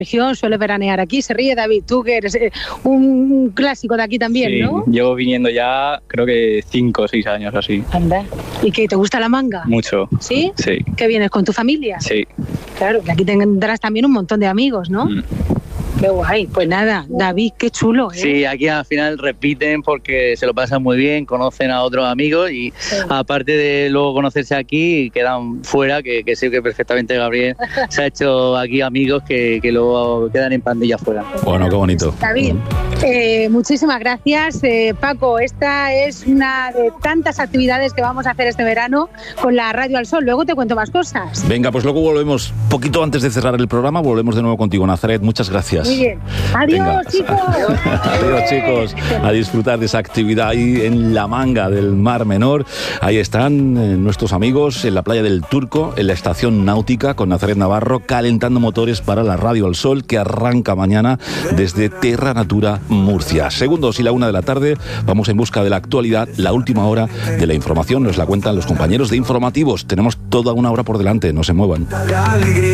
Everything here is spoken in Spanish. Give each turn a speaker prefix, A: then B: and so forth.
A: región, suele veranear aquí. Se ríe David, tú que eres un clásico de aquí también,
B: sí,
A: ¿no?
B: Llevo viniendo ya creo que 5 o 6 años así.
A: Anda. ¿Y qué, te gusta la manga?
B: Mucho.
A: ¿Sí?
B: Sí.
A: ¿Que vienes con tu familia?
B: Sí.
A: Claro, que aquí tendrás también un montón de amigos, ¿no? Qué guay. Pues nada, David, qué chulo, ¿eh?
C: Sí, aquí al final repiten porque se lo pasan muy bien, conocen a otros amigos y aparte de luego conocerse aquí, quedan fuera, que sé que perfectamente Gabriel se ha hecho aquí amigos que luego quedan en pandilla fuera.
D: Bueno, qué bonito.
A: David, muchísimas gracias. Paco, esta es una de tantas actividades que vamos a hacer este verano con la Radio al Sol. Luego te cuento más cosas.
D: Venga, pues luego volvemos, poquito antes de cerrar el programa, volvemos de nuevo contigo, Nazaret. Muchas gracias.
A: Muy bien. Adiós,
D: venga,
A: chicos.
D: Adiós, chicos. A disfrutar de esa actividad ahí en la manga del Mar Menor. Ahí están nuestros amigos en la playa del Turco, en la estación náutica, con Nazaret Navarro, calentando motores para la Radio al Sol, que arranca mañana desde Terra Natura Murcia. Segundos y la 1 de la tarde, vamos en busca de la actualidad. La última hora de la información nos la cuentan los compañeros de informativos. Tenemos toda una hora por delante, no se muevan.